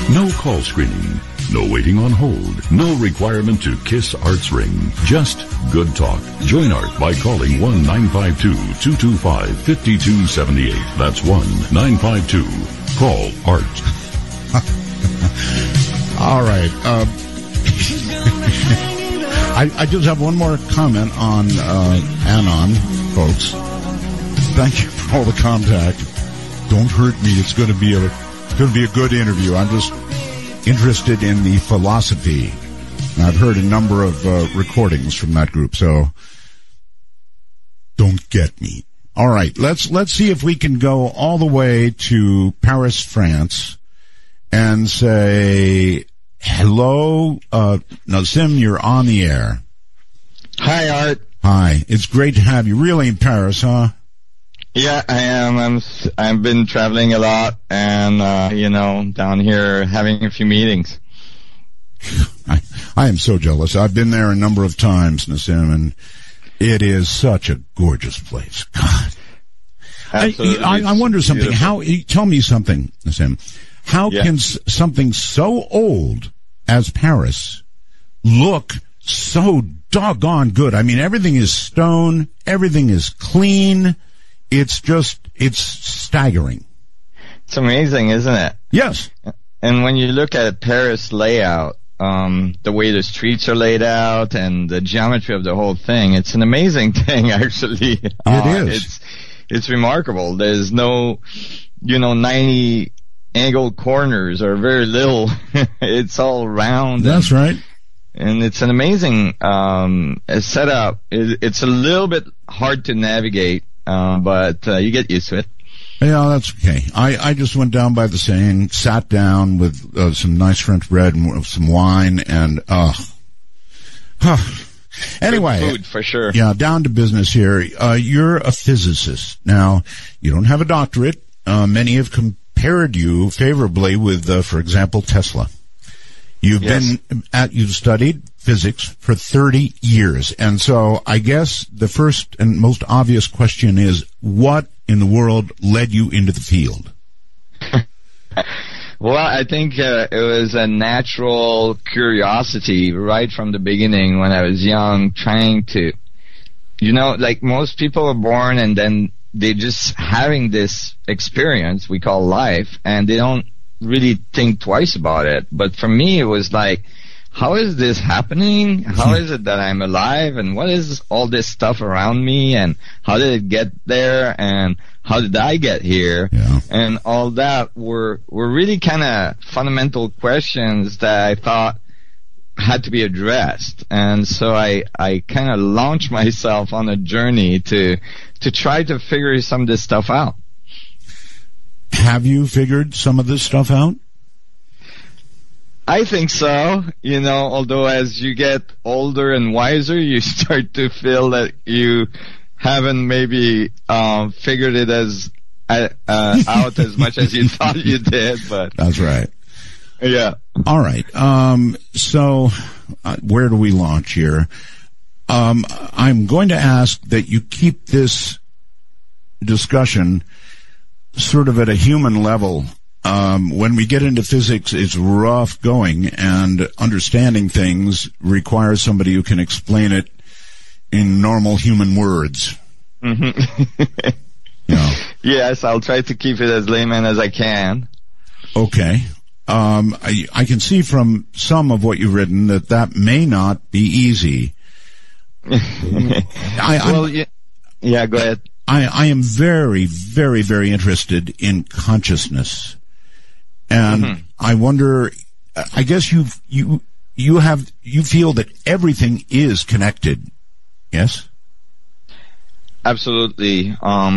No call screening. No waiting on hold. No requirement to kiss Art's ring. Just good talk. Join Art by calling 1-952-225-5278. That's 1-952-CALL-ART. All right. I just have one more comment on Anon, folks. Thank you for all the contact. Don't hurt me. It's going to be a good interview. I'm just interested in the philosophy. And I've heard a number of recordings from that group, so don't get me. All right, let's see if we can go all the way to Paris, France, and say hello. Nassim, you're on the air. Hi, Art. Hi. It's great to have you. Really in Paris, huh? Yeah, I am. I've been traveling a lot and, down here having a few meetings. I am so jealous. I've been there a number of times, Nassim, and it is such a gorgeous place. God. Absolutely. I wonder something. Tell me something, Nassim. How can something so old as Paris look so doggone good? I mean, everything is stone. Everything is clean. It's staggering. It's amazing, isn't it? Yes. And when you look at Paris layout, the way the streets are laid out and the geometry of the whole thing, it's an amazing thing, actually. It is. It's remarkable. There's no, 90 angled corners or very little. It's all round. That's right. And it's an amazing setup. It's a little bit hard to navigate. But you get used to it. Yeah, that's okay. I just went down by the Seine, sat down with some nice French bread and some wine, and anyway, good food for sure. Yeah, down to business here. You're a physicist now. You don't have a doctorate. Many have compared you favorably with, for example, Tesla. You've studied physics for 30 years. And so I guess the first and most obvious question is, what in the world led you into the field? Well, I think it was a natural curiosity right from the beginning when I was young, trying to, like most people are born and then they're just having this experience we call life, and they don't really think twice about it. But for me, it was like, how is this happening? How is it that I'm alive? And what is all this stuff around me? And how did it get there? And how did I get here? Yeah. And all that were really kind of fundamental questions that I thought had to be addressed. And so I kind of launched myself on a journey to try to figure some of this stuff out. Have you figured some of this stuff out? I think so. Although as you get older and wiser, you start to feel that you haven't maybe figured it out as much as you thought you did. But that's right. Yeah. All right. So where do we launch here? I'm going to ask that you keep this discussion sort of at a human level. When we get into physics, it's rough going, and understanding things requires somebody who can explain it in normal human words. Mm-hmm. Yes, I'll try to keep it as layman as I can. Okay. I can see from some of what you've written that may not be easy. Yeah, go ahead. I am very, very, very interested in consciousness. And I wonder, I guess you feel that everything is connected. Yes? Absolutely.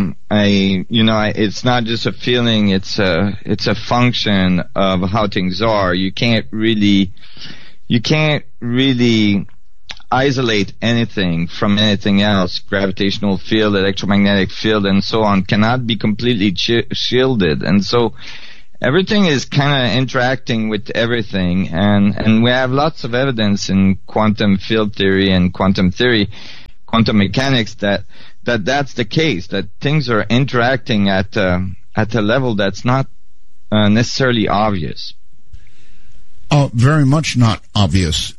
It's not just a feeling, it's a function of how things are. You can't really isolate anything from anything else. Gravitational field, electromagnetic field, and so on cannot be completely shielded. And so everything is kind of interacting with everything. And we have lots of evidence in quantum field theory and quantum quantum mechanics that's the case, that things are interacting at a level that's not necessarily obvious. Very much not obvious.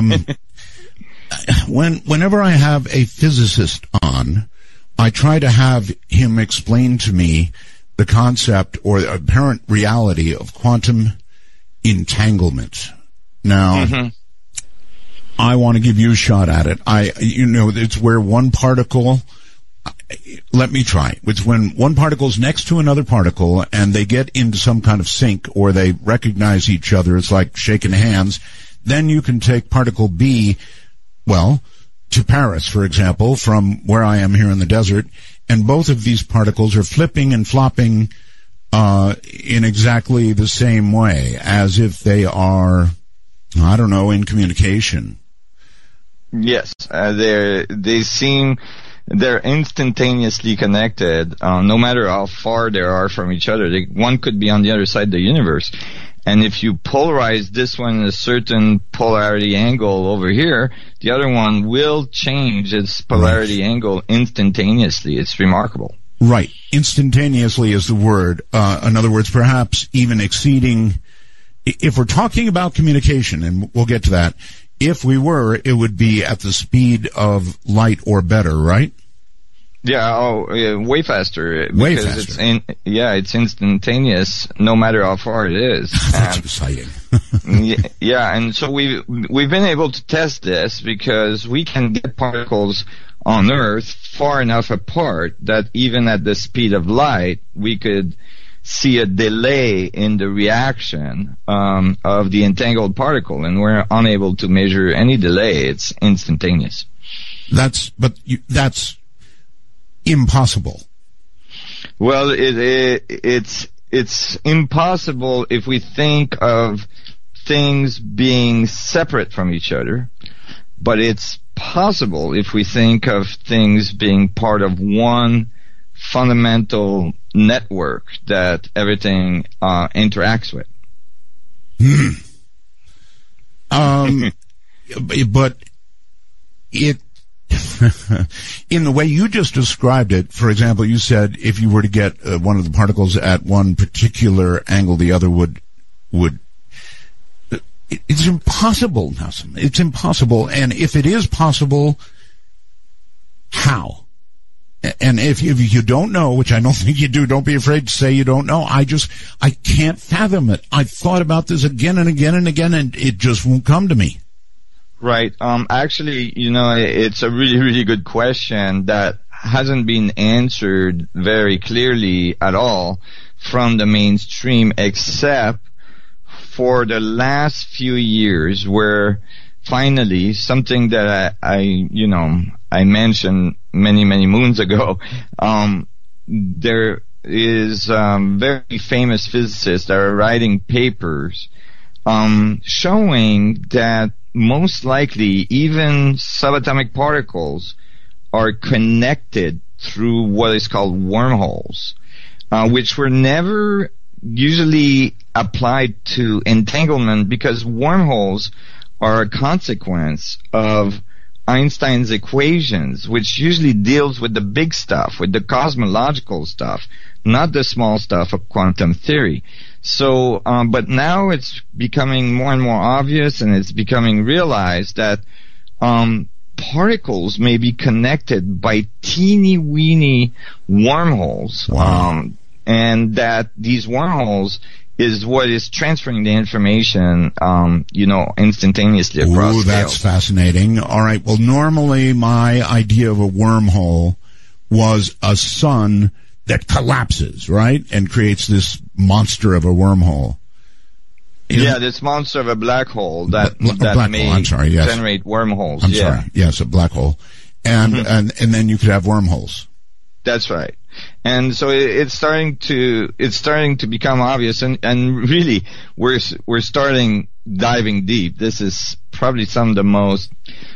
Whenever I have a physicist on, I try to have him explain to me the concept or the apparent reality of quantum entanglement. Now, I want to give you a shot at it. It's where one particle, let me try. It's when one particle is next to another particle and they get into some kind of sync or they recognize each other. It's like shaking hands. Then you can take particle B, to Paris, for example, from where I am here in the desert, and both of these particles are flipping and flopping in exactly the same way, as if they are, in communication. Yes, they're instantaneously connected, no matter how far they are from each other. One could be on the other side of the universe. And if you polarize this one in a certain polarity angle over here, the other one will change its polarity angle instantaneously. It's remarkable. Right. Instantaneously is the word. In other words, perhaps even exceeding, if we're talking about communication, and we'll get to that, if we were, it would be at the speed of light or better, right? Yeah, way faster. Way faster. It's instantaneous, no matter how far it is. That's exciting. Yeah, and so we've been able to test this because we can get particles on Earth far enough apart that even at the speed of light, we could see a delay in the reaction of the entangled particle, and we're unable to measure any delay. It's instantaneous. That's impossible. Well, it's impossible if we think of things being separate from each other, but it's possible if we think of things being part of one fundamental network that everything interacts with. But it in the way you just described it, for example, you said if you were to get one of the particles at one particular angle, the other would. It's impossible, Nelson. It's impossible. And if it is possible, how? And if you don't know, which I don't think you do, don't be afraid to say you don't know. I can't fathom it. I've thought about this again and again and again, and it just won't come to me. Right. Actually, it's a really, really good question that hasn't been answered very clearly at all from the mainstream, except for the last few years, where finally something that I mentioned many, many moons ago, there is very famous physicists that are writing papers showing that most likely even subatomic particles are connected through what is called wormholes, which were never usually applied to entanglement because wormholes are a consequence of Einstein's equations, which usually deals with the big stuff, with the cosmological stuff, not the small stuff of quantum theory. So, but now it's becoming more and more obvious, and it's becoming realized that particles may be connected by teeny weeny wormholes. Wow. And that these wormholes is what is transferring the information, instantaneously across scales. That's fascinating. All right. Well, normally my idea of a wormhole was a sun that collapses, right? And creates this monster of a wormhole. This monster of a black hole that may generate wormholes. I'm sorry. Yes, a black hole. And then you could have wormholes. That's right. And so it's starting to become obvious, and really we're starting diving deep. This is probably some of the most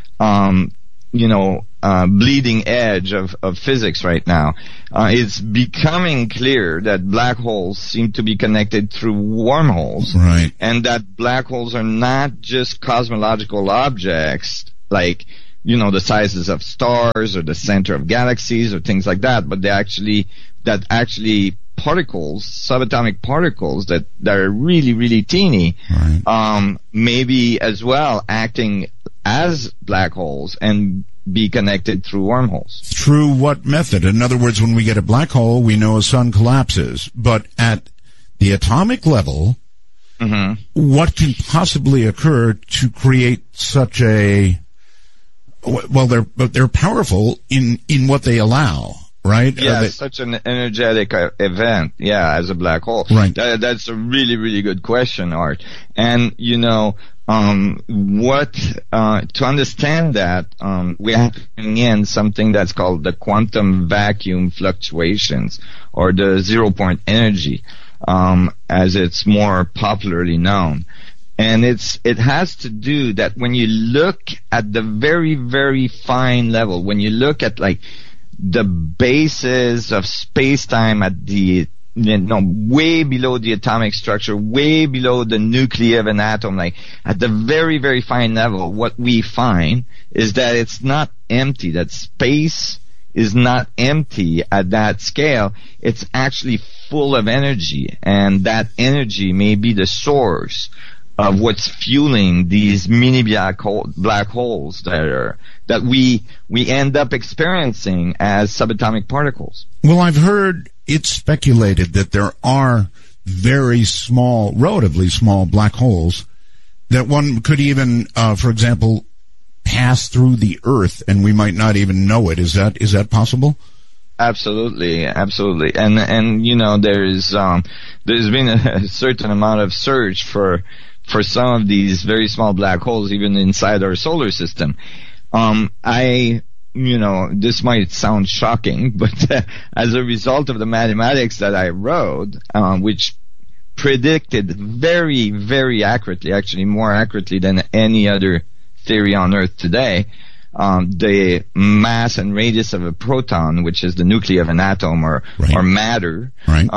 bleeding edge of physics right now. It's becoming clear that black holes seem to be connected through wormholes, right? And that black holes are not just cosmological objects like the sizes of stars or the center of galaxies or things like that, but they actually that actually particles, subatomic particles that are really, really teeny, Right. maybe as well acting as black holes and be connected through wormholes. Through what method? In other words, when we get a black hole, we know a sun collapses. But at the atomic level, what can possibly occur to create such a... Well, they're powerful in what they allow, right? Yeah, such an energetic event, as a black hole. Right. That's a really, really good question, Art. And, to understand that, we have to bring in something that's called the quantum vacuum fluctuations, or the zero-point energy, as it's more popularly known. And it has to do that when you look at the very, very fine level, when you look at like the basis of space-time at the, way below the atomic structure, way below the nuclei of an atom, like at the very, very fine level, what we find is that it's not empty, that space is not empty at that scale. It's actually full of energy, and that energy may be the source of what's fueling these mini black holes that we end up experiencing as subatomic particles. Well, I've heard it speculated that there are very small, relatively small black holes that one could even, for example, pass through the Earth and we might not even know it. Is that possible? Absolutely. And there's been a certain amount of search for some of these very small black holes even inside our solar system. This might sound shocking, but as a result of the mathematics that I wrote, which predicted very, very accurately, actually more accurately than any other theory on Earth today, the mass and radius of a proton, which is the nuclei of an atom or matter. Right.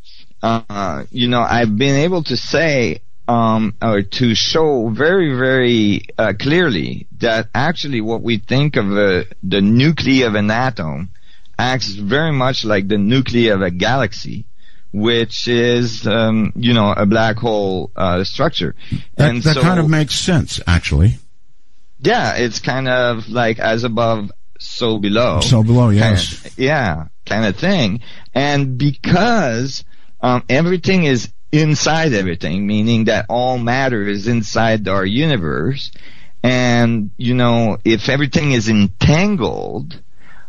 I've been able to say, or to show very, very clearly that actually what we think of the nuclei of an atom acts very much like the nuclei of a galaxy, which is, a black hole structure. That kind of makes sense, actually. Yeah, it's kind of like as above, so below. So below, yes. Kind of thing. And because everything is inside everything, meaning that all matter is inside our universe, and if everything is entangled,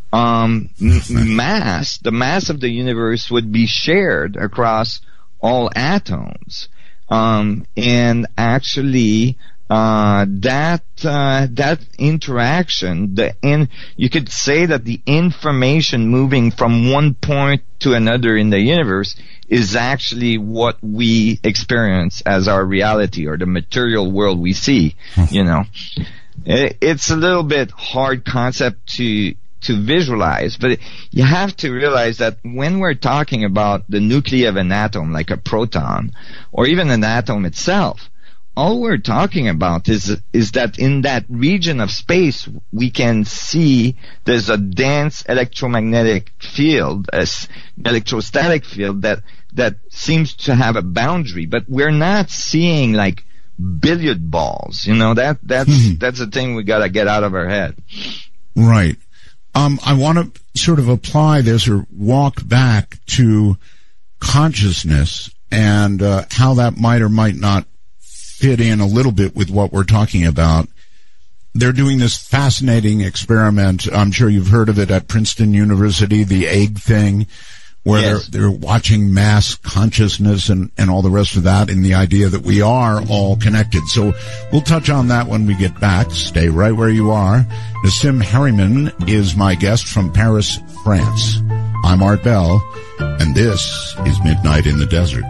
the mass of the universe would be shared across all atoms, and actually that interaction, you could say that the information moving from one point to another in the universe is actually what we experience as our reality, or the material world we see. It's a little bit hard concept to visualize, but you have to realize that when we're talking about the nuclei of an atom, like a proton, or even an atom itself, all we're talking about is that in that region of space we can see there's a dense electromagnetic field, electrostatic field that seems to have a boundary, but we're not seeing like billiard balls. That's the thing we gotta get out of our head. Right. I want to sort of apply this or walk back to consciousness and how that might or might not fit in a little bit with what we're talking about. They're doing this fascinating experiment. I'm sure you've heard of it at Princeton University, the egg thing, where yes. they're watching mass consciousness and all the rest of that, and the idea that we are all connected. So we'll touch on that when we get back. Stay right where you are. Nassim Harriman is my guest from Paris, France. I'm Art Bell, and this is Midnight in the Desert.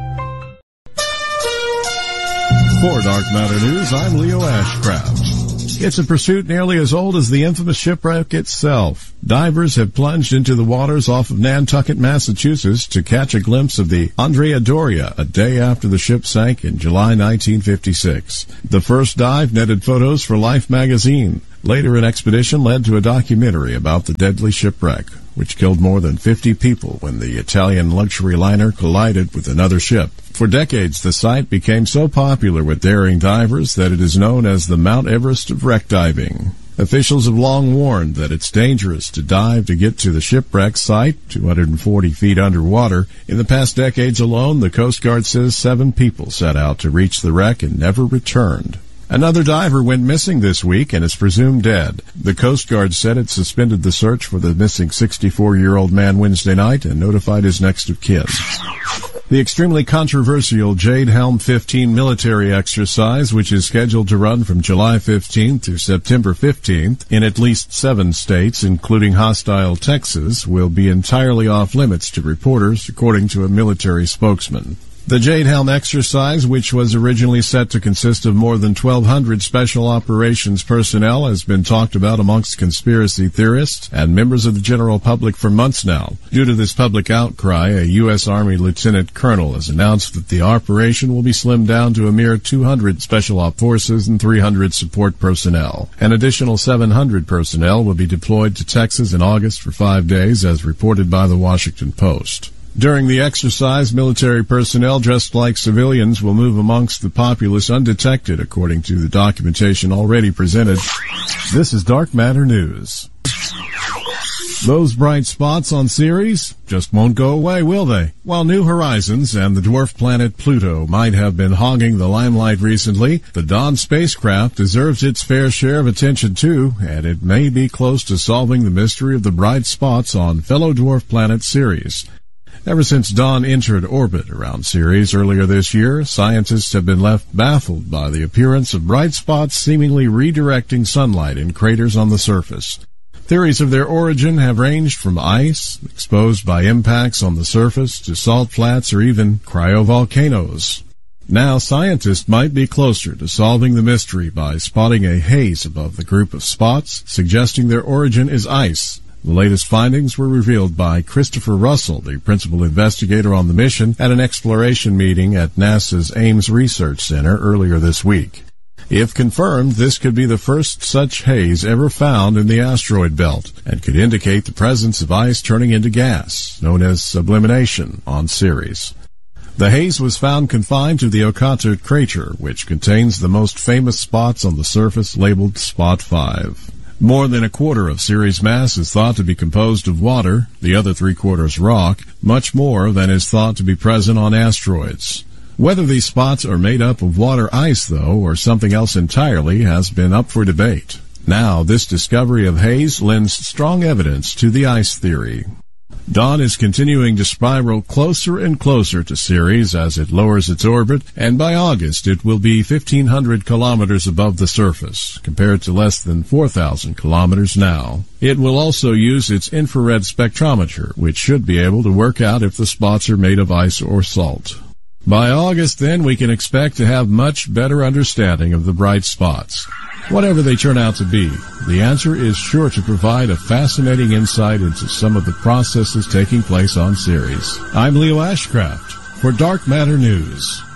For Dark Matter News, I'm Leo Ashcraft. It's a pursuit nearly as old as the infamous shipwreck itself. Divers have plunged into the waters off of Nantucket, Massachusetts to catch a glimpse of the Andrea Doria a day after the ship sank in July 1956. The first dive netted photos for Life magazine. Later, an expedition led to a documentary about the deadly shipwreck. which killed more than 50 people when the Italian luxury liner collided with another ship. For decades, the site became so popular with daring divers that it is known as the Mount Everest of wreck diving. Officials have long warned that it's dangerous to dive to get to the shipwreck site, 240 feet underwater. In the past decades alone, the Coast Guard says 7 people set out to reach the wreck and never returned. Another diver went missing this week and is presumed dead. The Coast Guard said it suspended the search for the missing 64-year-old man Wednesday night and notified his next of kin. The extremely controversial Jade Helm 15 military exercise, which is scheduled to run from July 15th to September 15th in at least 7 states, including hostile Texas, will be entirely off limits to reporters, according to a military spokesman. The Jade Helm exercise, which was originally set to consist of more than 1,200 special operations personnel, has been talked about amongst conspiracy theorists and members of the general public for months now. Due to this public outcry, a U.S. Army lieutenant colonel has announced that the operation will be slimmed down to a mere 200 special op forces and 300 support personnel. An additional 700 personnel will be deployed to Texas in August for 5 days, as reported by the Washington Post. During the exercise, military personnel dressed like civilians will move amongst the populace undetected, according to the documentation already presented. This is Dark Matter News. Those bright spots on Ceres just won't go away, will they? While New Horizons and the dwarf planet Pluto might have been hogging the limelight recently, the Dawn spacecraft deserves its fair share of attention too, and it may be close to solving the mystery of the bright spots on fellow dwarf planet Ceres. Ever since Dawn entered orbit around Ceres earlier this year, scientists have been left baffled by the appearance of bright spots seemingly redirecting sunlight in craters on the surface. Theories of their origin have ranged from ice, exposed by impacts on the surface, to salt flats or even cryovolcanoes. Now scientists might be closer to solving the mystery by spotting a haze above the group of spots, suggesting their origin is ice. The latest findings were revealed by Christopher Russell, the principal investigator on the mission, at an exploration meeting at NASA's Ames Research Center earlier this week. If confirmed, this could be the first such haze ever found in the asteroid belt, and could indicate the presence of ice turning into gas, known as sublimation, on Ceres. The haze was found confined to the Okator crater, which contains the most famous spots on the surface labeled Spot 5. More than a quarter of Ceres' mass is thought to be composed of water, the other 3/4 rock, much more than is thought to be present on asteroids. Whether these spots are made up of water ice, though, or something else entirely, has been up for debate. Now, this discovery of haze lends strong evidence to the ice theory. Dawn is continuing to spiral closer and closer to Ceres as it lowers its orbit, and by August it will be 1,500 kilometers above the surface, compared to less than 4,000 kilometers now. It will also use its infrared spectrometer, which should be able to work out if the spots are made of ice or salt. By August, then, we can expect to have much better understanding of the bright spots. Whatever they turn out to be, the answer is sure to provide a fascinating insight into some of the processes taking place on Ceres. I'm Leo Ashcraft for Dark Matter News.